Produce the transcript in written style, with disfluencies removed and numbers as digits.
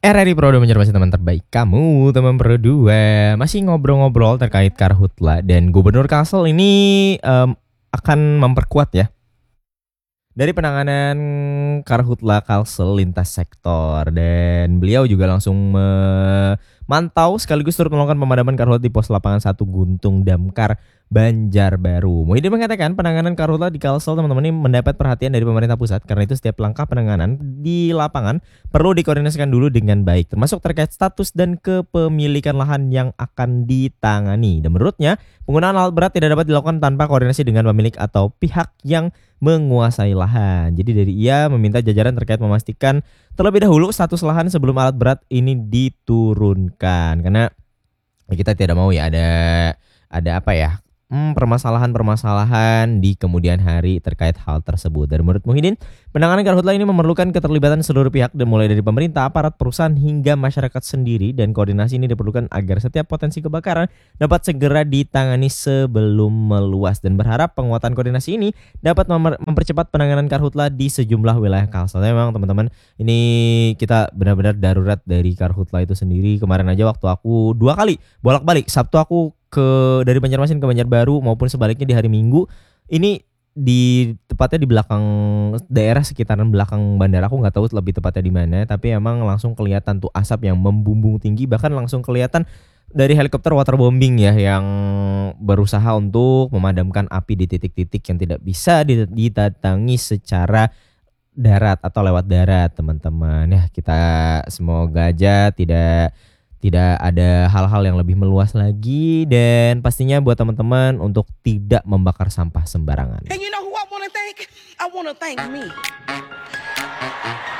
RRI Pro Menjadi masih teman terbaik kamu, teman Pro 2. Masih ngobrol-ngobrol terkait Karhutla dan Gubernur Kalsel ini akan memperkuat ya dari penanganan Karhutla Kalsel lintas sektor, dan beliau juga langsung memantau sekaligus turut melakukan pemadaman Karhutla di pos lapangan 1 Guntung Damkar Banjarbaru. Muhyiddin mengatakan penanganan Karhutla di Kalsel teman-teman ini mendapat perhatian dari pemerintah pusat, karena itu setiap langkah penanganan di lapangan perlu dikoordinasikan dulu dengan baik, termasuk terkait status dan kepemilikan lahan yang akan ditangani. Dan menurutnya penggunaan alat berat tidak dapat dilakukan tanpa koordinasi dengan pemilik atau pihak yang menguasai lahan. Jadi dari ia meminta jajaran terkait memastikan terlebih dahulu status lahan sebelum alat berat ini diturunkan, karena kita tidak mau ya ada apa ya permasalahan-permasalahan di kemudian hari terkait hal tersebut. Dan menurut Muhyiddin, penanganan Karhutla ini memerlukan keterlibatan seluruh pihak, dan mulai dari pemerintah, aparat perusahaan hingga masyarakat sendiri, dan koordinasi ini diperlukan agar setiap potensi kebakaran dapat segera ditangani sebelum meluas, dan berharap penguatan koordinasi ini dapat mempercepat penanganan Karhutla di sejumlah wilayah Kalsel. Memang teman-teman, ini kita benar-benar darurat dari Karhutla itu sendiri. Kemarin aja waktu aku 2 kali bolak-balik, Sabtu aku dari Banjarmasin ke Banjarbaru maupun sebaliknya di hari Minggu ini, tepatnya di belakang daerah sekitaran belakang bandara, aku nggak tahu lebih tepatnya di mana, tapi emang langsung kelihatan tuh asap yang membumbung tinggi, bahkan langsung kelihatan dari helikopter waterbombing ya yang berusaha untuk memadamkan api di titik-titik yang tidak bisa didatangi secara darat atau lewat darat, teman-teman. Ya, kita semoga aja tidak ada hal-hal yang lebih meluas lagi, dan pastinya buat teman-teman untuk tidak membakar sampah sembarangan. And you know who I wanna thank? I wanna thank me.